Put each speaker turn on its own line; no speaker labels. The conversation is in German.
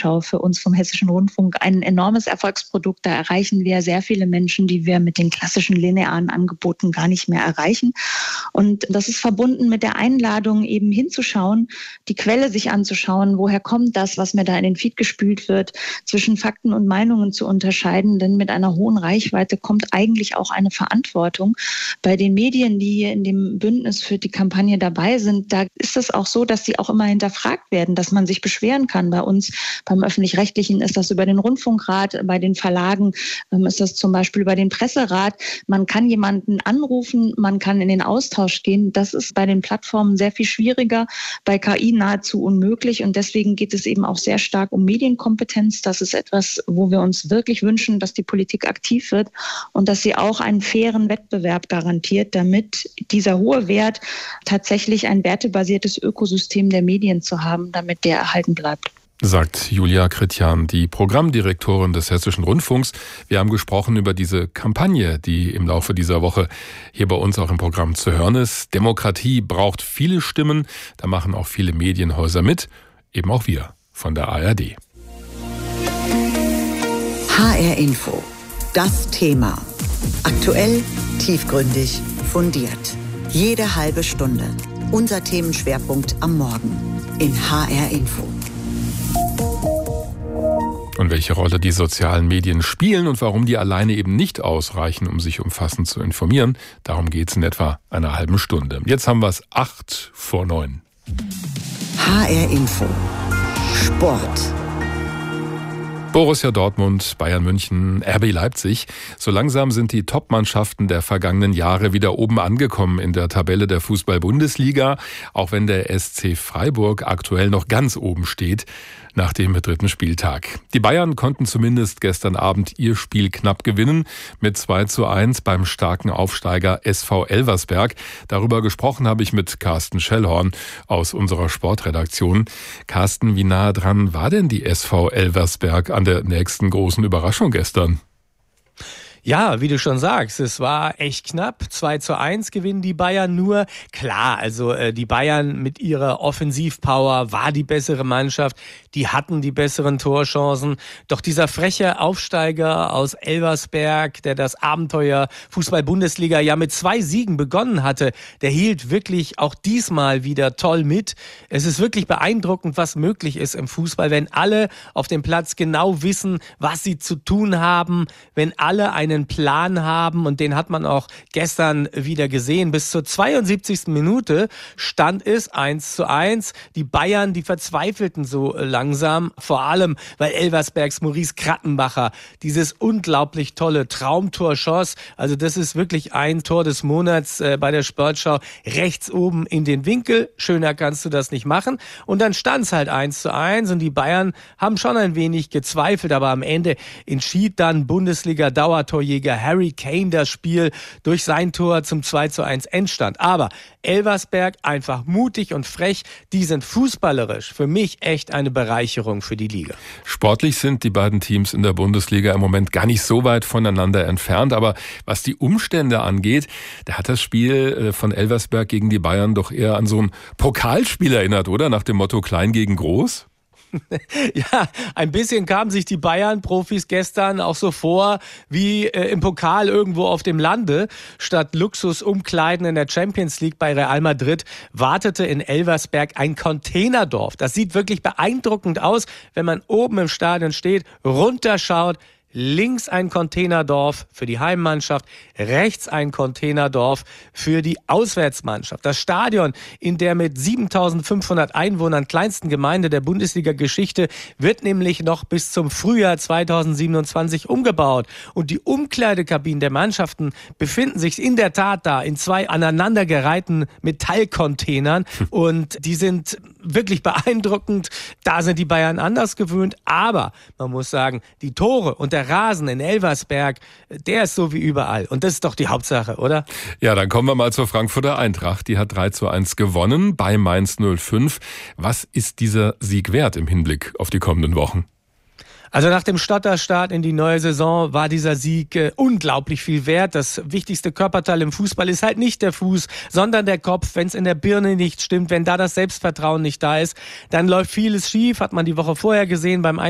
anschaue, für uns vom Hessischen Rundfunk ein enormes Erfolgsprodukt. Da erreichen wir sehr viele Menschen, die wir mit den klassischen linearen Angeboten gar nicht mehr erreichen. Und das ist verbunden mit der Einladung, eben hinzuschauen, die Quelle sich anzuschauen, woher kommt das, was mir da in den Feed gespült wird, zwischen Fakten und Meinungen zu unterscheiden. Denn mit einer hohen Reichweite kommt eigentlich auch eine Verantwortung. Bei den Medien, die hier in dem Bündnis für die Kampagne dabei sind, da ist es auch so, dass sie auch immer hinterfragt werden, dass man sich beschweren kann. Bei uns, beim Öffentlich-Rechtlichen, ist das über den Rundfunkrat, bei den Verlagen ist das zum Beispiel über den Presserat. Man kann jemanden anrufen, man kann in den Austausch gehen. Das ist bei den Plattformen sehr viel schwieriger, bei KI nahezu unmöglich. Und deswegen geht es eben auch sehr stark um Medienkompetenz. Das ist etwas, wo wir uns wirklich wünschen, dass die Politik aktiv wird und dass sie auch einen fairen Wettbewerb garantiert, damit dieser hohe Wert, tatsächlich ein wertebasiertes Ökosystem der Medien zu haben, damit der erhalten bleibt.
Sagt Julia Kretjan, die Programmdirektorin des Hessischen Rundfunks. Wir haben gesprochen über diese Kampagne, die im Laufe dieser Woche hier bei uns auch im Programm zu hören ist. Demokratie braucht viele Stimmen. Da machen auch viele Medienhäuser mit. Eben auch wir von der ARD.
HR Info. Das Thema. Aktuell, tiefgründig, fundiert. Jede halbe Stunde. Unser Themenschwerpunkt am Morgen in HR Info.
Und welche Rolle die sozialen Medien spielen und warum die alleine eben nicht ausreichen, um sich umfassend zu informieren, darum geht es in etwa einer halben Stunde. Jetzt haben wir es 8:09.
HR Info. Sport.
Borussia Dortmund, Bayern München, RB Leipzig. So langsam sind die Top-Mannschaften der vergangenen Jahre wieder oben angekommen in der Tabelle der Fußball-Bundesliga, auch wenn der SC Freiburg aktuell noch ganz oben steht nach dem 3. Spieltag. Die Bayern konnten zumindest gestern Abend ihr Spiel knapp gewinnen mit 2:1 beim starken Aufsteiger SV Elversberg. Darüber gesprochen habe ich mit Carsten Schellhorn aus unserer Sportredaktion. Carsten, wie nah dran war denn die SV Elversberg an der nächsten großen Überraschung gestern?
Ja, wie du schon sagst, es war echt knapp. 2:1 gewinnen die Bayern nur. Klar, also die Bayern mit ihrer Offensivpower war die bessere Mannschaft. Die hatten die besseren Torchancen. Doch dieser freche Aufsteiger aus Elversberg, der das Abenteuer Fußball-Bundesliga ja mit 2 Siegen begonnen hatte, der hielt wirklich auch diesmal wieder toll mit. Es ist wirklich beeindruckend, was möglich ist im Fußball, wenn alle auf dem Platz genau wissen, was sie zu tun haben, wenn alle einen Plan haben, und den hat man auch gestern wieder gesehen. Bis zur 72. Minute stand es 1:1. Die Bayern, die verzweifelten so langsam, vor allem, weil Elversbergs Maurice Krattenbacher dieses unglaublich tolle Traumtor schoss. Also das ist wirklich ein Tor des Monats bei der Sportschau. Rechts oben in den Winkel. Schöner kannst du das nicht machen. Und dann stand es halt 1:1 und die Bayern haben schon ein wenig gezweifelt, aber am Ende entschied dann Bundesliga-Dauertorjäger Harry Kane das Spiel durch sein Tor zum 2:1 Endstand. Aber Elversberg einfach mutig und frech. Die sind fußballerisch für mich echt eine Bereicherung für die Liga.
Sportlich sind die beiden Teams in der Bundesliga im Moment gar nicht so weit voneinander entfernt. Aber was die Umstände angeht, da hat das Spiel von Elversberg gegen die Bayern doch eher an so ein Pokalspiel erinnert, oder? Nach dem Motto Klein gegen Groß?
Ja, ein bisschen kamen sich die Bayern-Profis gestern auch so vor wie im Pokal irgendwo auf dem Lande. Statt Luxusumkleiden in der Champions League bei Real Madrid wartete in Elversberg ein Containerdorf. Das sieht wirklich beeindruckend aus, wenn man oben im Stadion steht, runterschaut. Links ein Containerdorf für die Heimmannschaft, rechts ein Containerdorf für die Auswärtsmannschaft. Das Stadion in der mit 7.500 Einwohnern kleinsten Gemeinde der Bundesliga-Geschichte wird nämlich noch bis zum Frühjahr 2027 umgebaut. Und die Umkleidekabinen der Mannschaften befinden sich in der Tat da in 2 aneinandergereihten Metallcontainern. Und die sind wirklich beeindruckend. Da sind die Bayern anders gewöhnt. Aber man muss sagen, die Tore und der Rasen in Elversberg, der ist so wie überall. Und das ist doch die Hauptsache, oder?
Ja, dann kommen wir mal zur Frankfurter Eintracht. Die hat 3:1 gewonnen bei Mainz 05. Was ist dieser Sieg wert im Hinblick auf die kommenden Wochen?
Also nach dem Stotterstart in die neue Saison war dieser Sieg unglaublich viel wert. Das wichtigste Körperteil im Fußball ist halt nicht der Fuß, sondern der Kopf. Wenn es in der Birne nicht stimmt, wenn da das Selbstvertrauen nicht da ist, dann läuft vieles schief. Hat man die Woche vorher gesehen beim